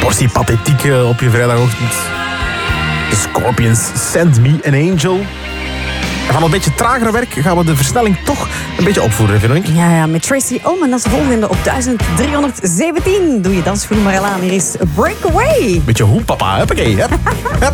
portie pathetiek op je vrijdagochtend. The Scorpions, Send Me an Angel. En van een beetje tragere werk gaan we de versnelling toch een beetje opvoeren, Veronique. Ja, met Tracy Ullman als volgende op 1317. Doe je dansschoenen maar al aan. Hier is Breakaway. Beetje hoe, papa. Huppakee. Hup.